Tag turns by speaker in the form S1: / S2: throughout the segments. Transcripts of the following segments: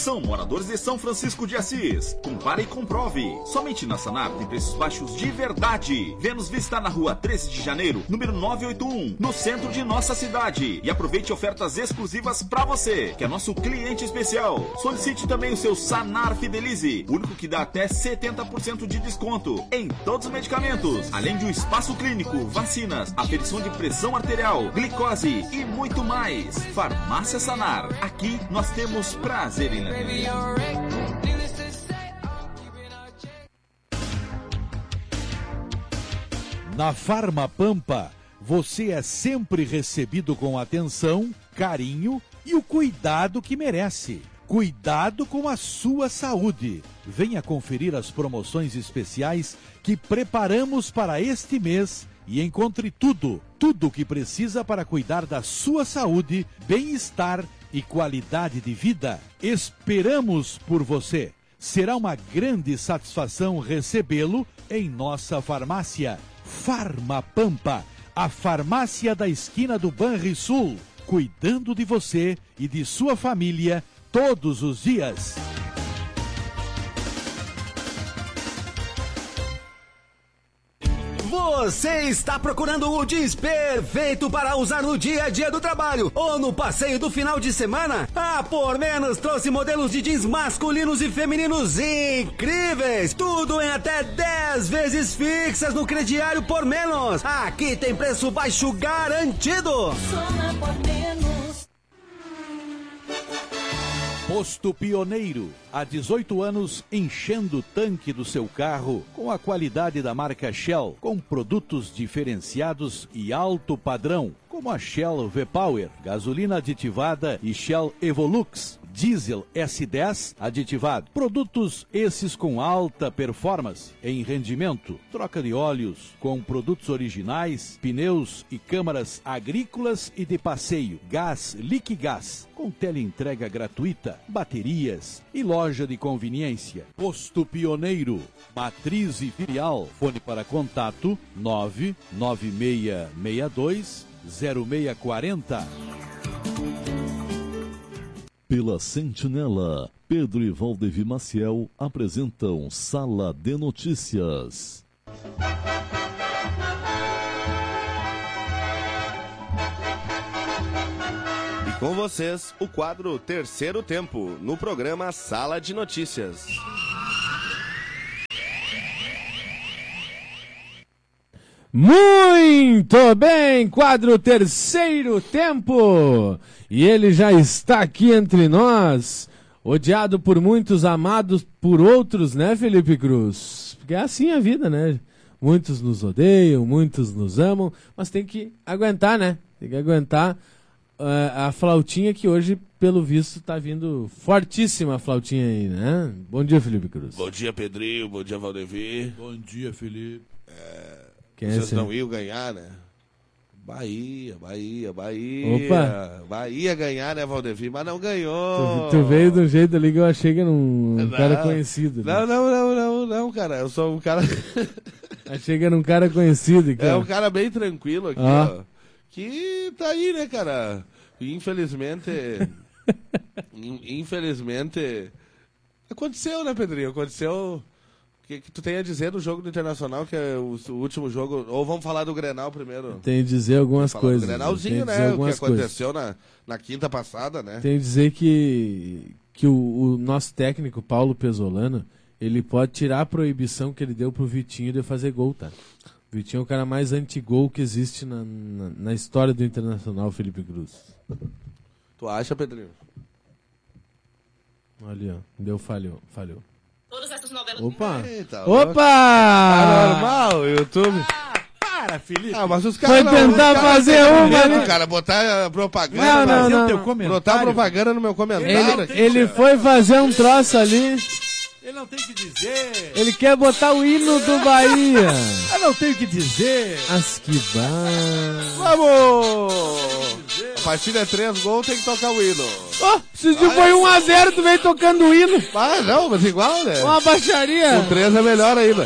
S1: São moradores de São Francisco de Assis. Compare e comprove. Somente na Sanar tem preços baixos de verdade. Venha nos visitar na rua 13 de janeiro, número 981, no centro de nossa cidade. E aproveite ofertas exclusivas para você, que é nosso cliente especial. Solicite também o seu Sanar Fidelize, o único que dá até 70% de desconto em todos os medicamentos. Além de um espaço clínico, vacinas, aferição de pressão arterial, glicose e muito mais. Farmácia Sanar. Aqui nós temos prazer em
S2: Na Farma Pampa, você é sempre recebido com atenção, carinho e o cuidado que merece. Cuidado com a sua saúde. Venha conferir as promoções especiais que preparamos para este mês e encontre tudo o que precisa para cuidar da sua saúde, bem-estar e qualidade de vida. Esperamos por você. Será uma grande satisfação recebê-lo em nossa farmácia. Farma Pampa, a farmácia da esquina do Banrisul, cuidando de você e de sua família todos os dias.
S3: Você está procurando o jeans perfeito para usar no dia a dia do trabalho ou no passeio do final de semana? A Por Menos trouxe modelos de jeans masculinos e femininos incríveis. Tudo em até 10 vezes fixas no crediário Por Menos. Aqui tem preço baixo garantido.
S4: Só na Por Menos.
S2: Posto Pioneiro, há 18 anos enchendo o tanque do seu carro com a qualidade da marca Shell, com produtos diferenciados e alto padrão, como a Shell V-Power, gasolina aditivada e Shell Evolux, diesel S10 aditivado. Produtos esses com alta performance em rendimento, troca de óleos com produtos originais, pneus e câmaras agrícolas e de passeio, gás, Liquigás, com teleentrega gratuita, baterias e loja de conveniência. Posto Pioneiro, matriz e filial. Fone para contato 99662-0640.
S5: Pela Sentinela, Pedro e Valdevir Maciel apresentam Sala de Notícias.
S6: E com vocês, o quadro Terceiro Tempo, no programa Sala de Notícias.
S7: Muito bem, quadro Terceiro Tempo. E ele já está aqui entre nós, odiado por muitos, amado por outros, né, Felipe Cruz? Porque é assim a vida, né? Muitos nos odeiam, muitos nos amam, mas tem que aguentar, né? Tem que aguentar a flautinha que hoje, pelo visto, tá vindo fortíssima a flautinha aí, né? Bom dia, Felipe Cruz.
S8: Bom dia, Pedrinho. Bom dia, Valdevir.
S2: Bom dia, Felipe.
S8: Vocês não iam ganhar, né? Bahia.
S7: Opa!
S8: Bahia ganhar, né, Valdevir? Mas não ganhou.
S7: Tu veio de um jeito ali que eu achei que era um cara conhecido. Né?
S8: Não, cara. Eu sou um cara...
S7: Achei que era um cara conhecido. Cara.
S8: É um cara bem tranquilo aqui, ó. Que tá aí, né, cara? Infelizmente... Aconteceu, né, Pedrinho? Aconteceu... O que tu tem a dizer do jogo do Internacional, que é o último jogo? Ou vamos falar do Grenal primeiro?
S7: Tem a dizer algumas coisas.
S8: Do Grenalzinho, né? O que aconteceu na quinta passada, né?
S7: Tem a dizer que o nosso técnico, Paulo Pesolano, ele pode tirar a proibição que ele deu pro Vitinho de fazer gol, tá? O Vitinho é o cara mais anti-gol que existe na história do Internacional, Felipe Cruz.
S8: Tu acha, Pedrinho?
S7: Ali, ó. Falhou.
S4: Todas essas novelas.
S7: Opa!
S8: Eita,
S7: Opa!
S8: Tá normal, YouTube.
S2: Para, Felipe.
S8: Mas os caras
S7: foi tentar fazer uma ali.
S8: Cara, botar propaganda.
S7: Não.
S8: Botar propaganda no meu comentário.
S7: Ele foi fazer um troço ali.
S2: Ele não tem o que dizer.
S7: Ele quer botar o hino do Bahia.
S2: Eu não tenho o que dizer.
S8: Vamos! A partir de 3 gols tem que tocar o hino.
S7: Se foi 1-0, tu veio tocando o hino.
S8: Não, mas igual, né?
S7: Uma baixaria.
S8: O 3 é melhor ainda.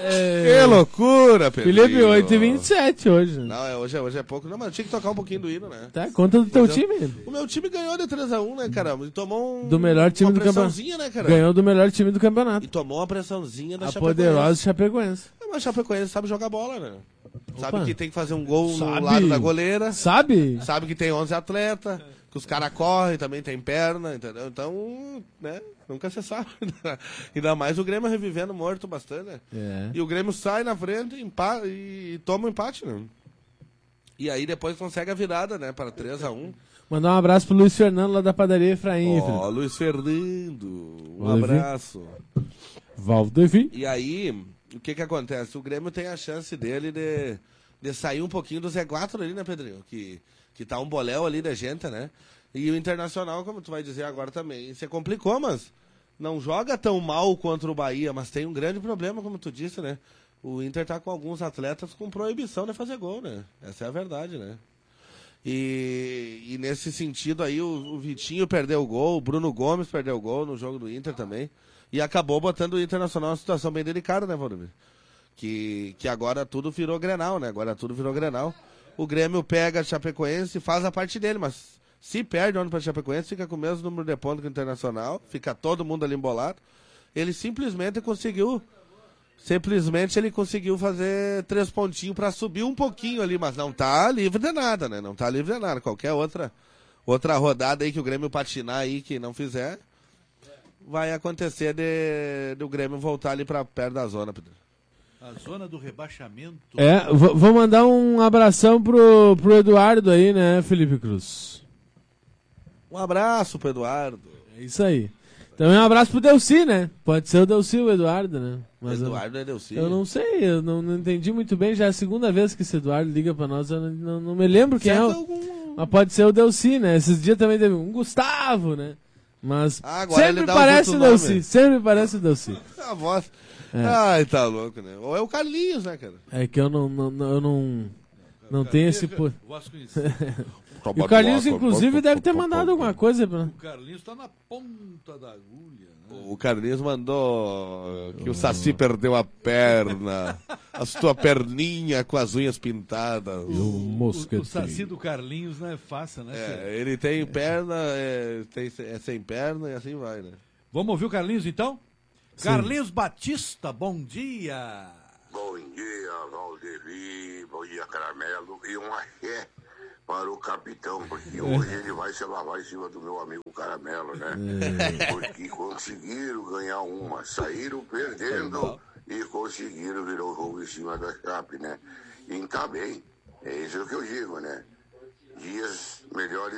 S8: Que loucura, Pedrinho.
S7: Felipe, 8h27 hoje.
S8: Não, hoje é pouco. Não, mas tinha que tocar um pouquinho do hino, né?
S7: Tá, conta do teu time.
S8: O meu time ganhou de 3x1, né, cara? E tomou
S7: Do melhor time
S8: uma
S7: do campeonato.
S8: pressãozinha, né, cara?
S7: Ganhou do melhor time do campeonato.
S8: E tomou uma pressãozinha da
S7: A
S8: Chapecoense.
S7: poderosa Chapecoense.
S8: Mas a Chapecoense sabe jogar bola, né?
S7: Opa.
S8: Sabe que tem que fazer um gol
S7: Sabe.
S8: no lado da goleira.
S7: Sabe?
S8: Sabe que tem 11 atletas. Que os caras correm, também tem perna, entendeu? Então, né? Nunca se sabe. Ainda mais o Grêmio revivendo morto bastante, né?
S7: É.
S8: E o Grêmio sai na frente e toma um empate, né? E aí depois consegue a virada, né? Para 3x1.
S7: Mandar um abraço pro Luiz Fernando lá da padaria Efraim.
S8: Ó, Luiz Fernando. Um
S7: Valdevi.
S8: abraço.
S7: Valdevi.
S8: E aí, o que acontece? O Grêmio tem a chance dele de sair um pouquinho do Z4 ali, né, Pedrinho? Que tá um boléu ali da gente, né? E o Internacional, como tu vai dizer agora também, se complicou, mas não joga tão mal contra o Bahia, mas tem um grande problema, como tu disse, né? O Inter tá com alguns atletas com proibição de fazer gol, né? Essa é a verdade, né? E nesse sentido aí, o Vitinho perdeu o gol, o Bruno Gomes perdeu o gol no jogo do Inter também. E acabou botando o Internacional numa situação bem delicada, né, Valdemir? Que agora tudo virou Grenal, né? Agora tudo virou Grenal. O Grêmio pega a Chapecoense e faz a parte dele, mas se perde onde para a Chapecoense, fica com o mesmo número de pontos que o Internacional, fica todo mundo ali embolado. Ele simplesmente conseguiu fazer 3 pontinhos para subir um pouquinho ali, mas não tá livre de nada, né? Não tá livre de nada. Qualquer outra rodada aí que o Grêmio patinar aí, que não fizer, vai acontecer do Grêmio voltar ali para perto da zona, Pedro.
S2: A zona do rebaixamento.
S7: Vou mandar um abração pro Eduardo aí, né, Felipe Cruz?
S8: Um abraço pro Eduardo.
S7: É isso aí. Também um abraço pro Delci, né? Pode ser o Delci ou o Eduardo, né? Mas
S8: Eduardo é Delci.
S7: Eu não sei, eu não entendi muito bem. Já é a segunda vez que esse Eduardo liga pra nós, eu não me lembro quem é. Mas pode ser o Delci, né? Esses dias também teve um Gustavo, né? Mas sempre parece o Delci, sempre parece o Delci.
S8: A voz. É. Ai, tá louco, né? Ou é o Carlinhos, né, cara?
S7: É que eu não tenho esse... E o Carlinhos, inclusive, deve ter mandado alguma coisa.
S2: O Carlinhos tá na ponta da agulha, né?
S8: O Carlinhos mandou que o Saci perdeu a perna, a sua perninha com as unhas pintadas.
S2: O Saci do Carlinhos não é fácil, né?
S8: Ele tem perna, é sem perna e assim vai, né?
S2: Vamos ouvir o Carlinhos, então?
S7: Sim.
S2: Carlinhos Batista, bom dia.
S9: Bom dia, Valdevi, bom dia, Caramelo, e um axé para o capitão, porque hoje ele vai se lavar em cima do meu amigo Caramelo, né? Porque conseguiram ganhar uma, saíram perdendo e conseguiram virar o jogo em cima da Chape, né? E tá bem, é isso que eu digo, né?